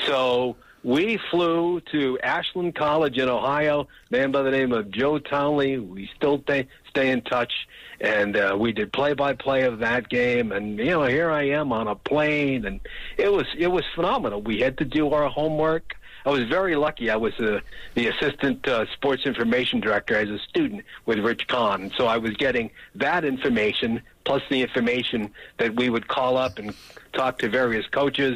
So we flew to Ashland College in Ohio, a man by the name of Joe Townley. We still stay in touch, and we did play-by-play of that game. And, here I am on a plane, and it was phenomenal. We had to do our homework. I was very lucky. I was the assistant sports information director as a student with Rich Kahn. And so I was getting that information plus the information that we would call up and talk to various coaches.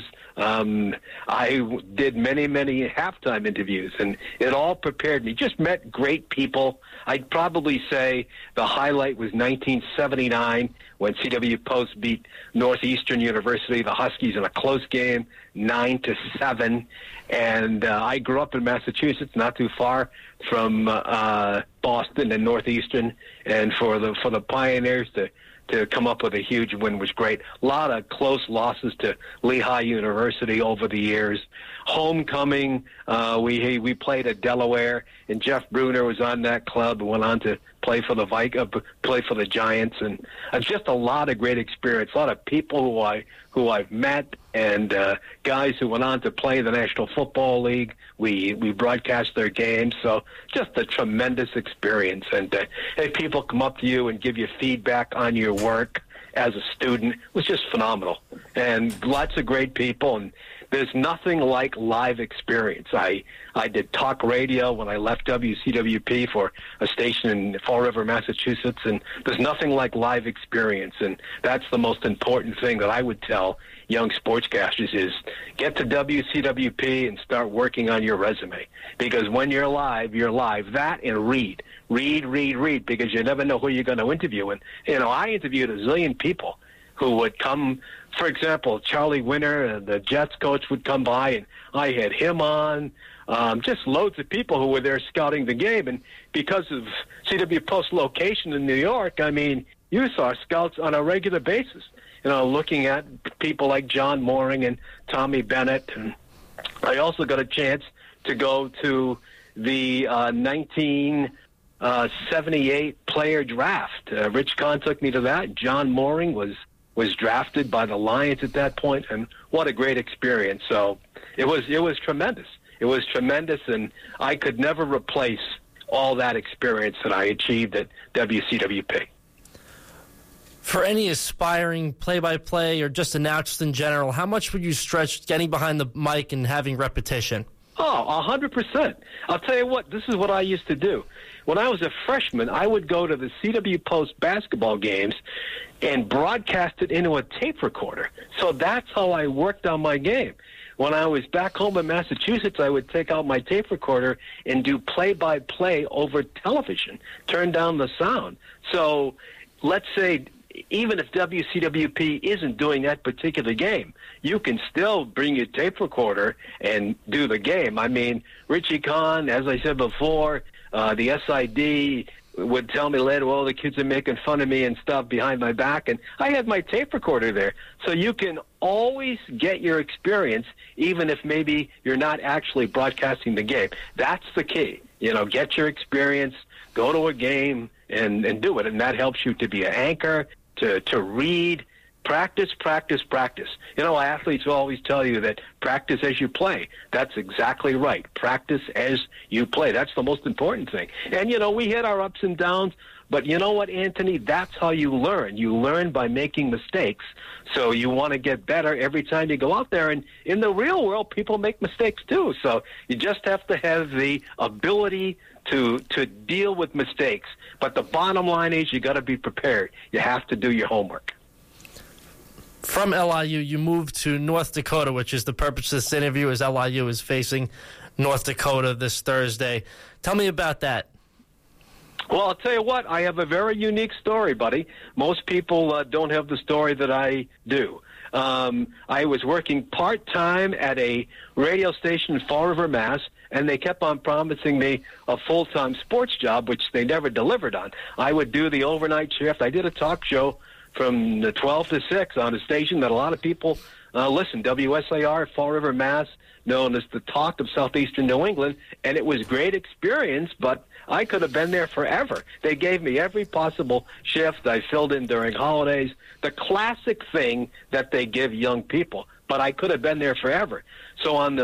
I did many halftime interviews, and it all prepared me. Just met great people. I'd probably say the highlight was 1979 when CW Post beat Northeastern University, the Huskies, in a close game, 9-7. And I grew up in Massachusetts, not too far from Boston and Northeastern, and for the Pioneers to come up with a huge win was great. A lot of close losses to Lehigh University over the years. Homecoming, we played at Delaware, and Jeff Bruner was on that club and went on to play for the Giants, and just a lot of great experience. A lot of people who I've met, and guys who went on to play the National Football League. We broadcast their games, so just a tremendous experience. And if people come up to you and give you feedback on your work as a student, it was just phenomenal. And lots of great people, and there's nothing like live experience. I did talk radio when I left WCWP for a station in Fall River, Massachusetts, and there's nothing like live experience. And that's the most important thing that I would tell young sportscasters is get to WCWP and start working on your resume. Because when you're live, that and read, because you never know who you're going to interview. And, I interviewed a zillion people who would come. For example, Charlie Winter, the Jets coach, would come by, and I had him on. Just loads of people who were there scouting the game. And because of CW Post location in New York, you saw scouts on a regular basis, looking at people like John Mooring and Tommy Bennett. And I also got a chance to go to the 1978 player draft. Rich Kahn took me to that. John Mooring was drafted by the Lions at that point, and what a great experience. So it was tremendous. It was tremendous, and I could never replace all that experience that I achieved at WCWP. For any aspiring play-by-play or just announcers in general, how much would you stretch getting behind the mic and having repetition? Oh, 100%. I'll tell you what, this is what I used to do. When I was a freshman, I would go to the CW Post basketball games and broadcast it into a tape recorder. So that's how I worked on my game. When I was back home in Massachusetts, I would take out my tape recorder and do play-by-play over television, turn down the sound. So let's say even if WCWP isn't doing that particular game, you can still bring your tape recorder and do the game. Richie Kahn, as I said before, the SID would tell me later, well, the kids are making fun of me and stuff behind my back, and I had my tape recorder there. So you can always get your experience, even if maybe you're not actually broadcasting the game. That's the key. Get your experience, go to a game, and do it, and that helps you to be an anchor, to read, practice. Athletes always tell you that practice as you play. That's exactly right. Practice as you play. That's the most important thing. And, we hit our ups and downs, but you know what, Anthony? That's how you learn. You learn by making mistakes. So you want to get better every time you go out there. And in the real world, people make mistakes too. So you just have to have the ability to deal with mistakes. But the bottom line is you got to be prepared. You have to do your homework. From LIU, you moved to North Dakota, which is the purpose of this interview, as LIU is facing North Dakota this Thursday. Tell me about that. Well, I'll tell you what, I have a very unique story, buddy. Most people don't have the story that I do. I was working part-time at a radio station in Fall River, Mass., and they kept on promising me a full-time sports job, which they never delivered on. I would do the overnight shift. I did a talk show from the 12 to 6 on a station that a lot of people listen, WSIR, Fall River, Mass., known as the talk of southeastern New England, and it was a great experience, but I could have been there forever. They gave me every possible shift. I filled in during holidays, the classic thing that they give young people, but I could have been there forever. So on the